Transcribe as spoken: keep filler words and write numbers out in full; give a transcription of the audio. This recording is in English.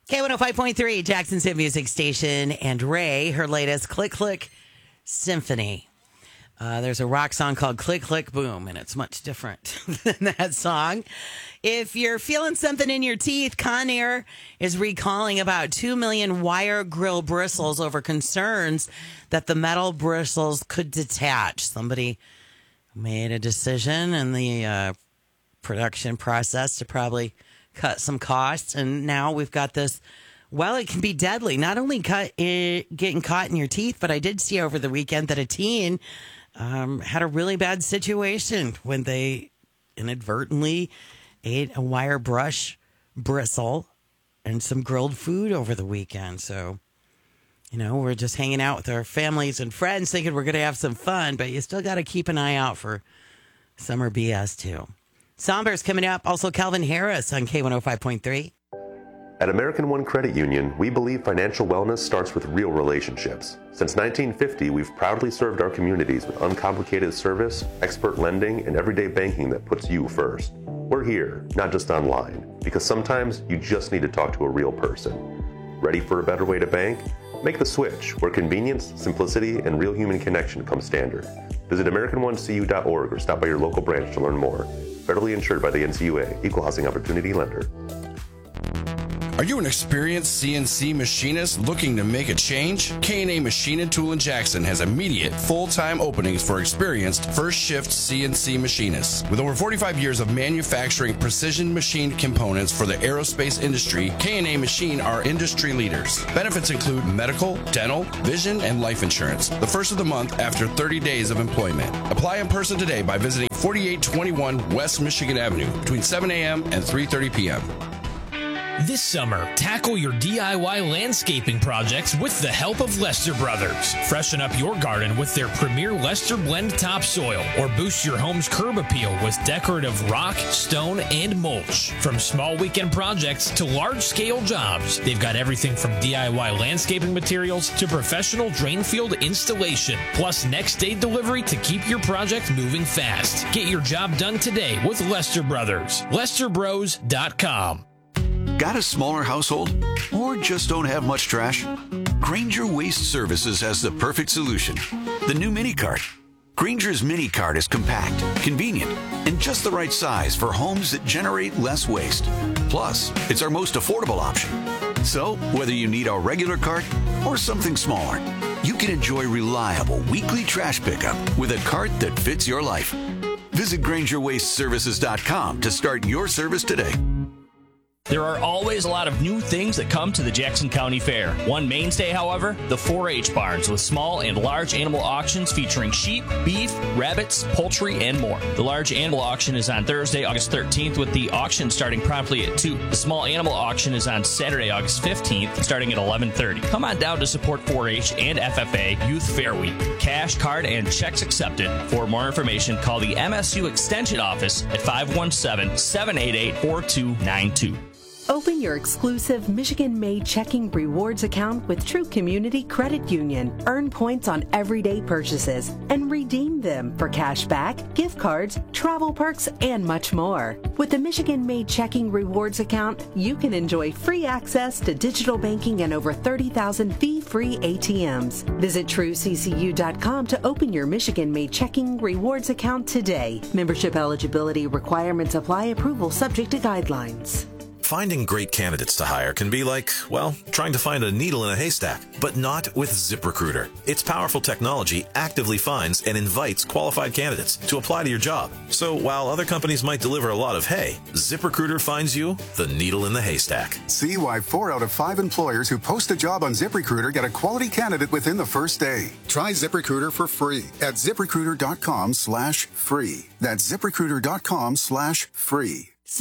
K one oh five point three, Jackson's hit music station, and Ray, her latest Click Click Symphony. Uh, there's a rock song called Click Click Boom, and it's much different than that song. If you're feeling something in your teeth, Conair is recalling about two million wire grill bristles over concerns that the metal bristles could detach. Somebody made a decision in the uh, production process to probably cut some costs, and now we've got this. Well, it can be deadly. Not only cut it, getting caught in your teeth, but I did see over the weekend that a teen um, had a really bad situation when they inadvertently ate a wire brush bristle and some grilled food over the weekend. So, you know, we're just hanging out with our families and friends thinking we're going to have some fun, but you still got to keep an eye out for summer B S too. Somber's coming up. Also, Calvin Harris on K one oh five point three. At American One Credit Union, we believe financial wellness starts with real relationships. Since nineteen fifty, we've proudly served our communities with uncomplicated service, expert lending, and everyday banking that puts you first. We're here, not just online, because sometimes you just need to talk to a real person. Ready for a better way to bank? Make the switch, where convenience, simplicity, and real human connection come standard. Visit American One C U dot org or stop by your local branch to learn more. Federally insured by the N C U A, Equal Housing Opportunity Lender. Are you an experienced C N C machinist looking to make a change? K and A Machine and Tool in Jackson has immediate full-time openings for experienced first-shift C N C machinists. With over forty-five years of manufacturing precision machined components for the aerospace industry, K and A Machine are industry leaders. Benefits include medical, dental, vision, and life insurance. The first of the month after thirty days of employment. Apply in person today by visiting forty-eight twenty-one West Michigan Avenue between seven a.m. and three thirty p.m. This summer, tackle your D I Y landscaping projects with the help of Lester Brothers. Freshen up your garden with their premier Lester Blend topsoil, or boost your home's curb appeal with decorative rock, stone, and mulch. From small weekend projects to large-scale jobs, they've got everything from D I Y landscaping materials to professional drain field installation, plus next-day delivery to keep your project moving fast. Get your job done today with Lester Brothers. lester bros dot com. Got a smaller household? Or just don't have much trash? Grainger Waste Services has the perfect solution. The new Mini Cart. Grainger's Mini Cart is compact, convenient, and just the right size for homes that generate less waste. Plus, it's our most affordable option. So, whether you need a regular cart or something smaller, you can enjoy reliable weekly trash pickup with a cart that fits your life. Visit Grainger Waste Services dot com to start your service today. There are always a lot of new things that come to the Jackson County Fair. One mainstay, however, the four H barns with small and large animal auctions featuring sheep, beef, rabbits, poultry, and more. The large animal auction is on Thursday, August thirteenth, with the auction starting promptly at two. The small animal auction is on Saturday, August fifteenth, starting at eleven thirty. Come on down to support four H and F F A Youth Fair Week. Cash, card, and checks accepted. For more information, call the M S U Extension Office at five one seven, seven eight eight, four two nine two. Open your exclusive Michigan-made checking rewards account with True Community Credit Union. Earn points on everyday purchases and redeem them for cash back, gift cards, travel perks, and much more. With the Michigan-made checking rewards account, you can enjoy free access to digital banking and over thirty thousand fee-free A T Ms. Visit true c c u dot com to open your Michigan-made checking rewards account today. Membership eligibility requirements apply. Approval subject to guidelines. Finding great candidates to hire can be like, well, trying to find a needle in a haystack, but not with ZipRecruiter. Its powerful technology actively finds and invites qualified candidates to apply to your job. So while other companies might deliver a lot of hay, ZipRecruiter finds you the needle in the haystack. See why four out of five employers who post a job on ZipRecruiter get a quality candidate within the first day. Try ZipRecruiter for free at ZipRecruiter dot com slash free. That's ZipRecruiter dot com slash free.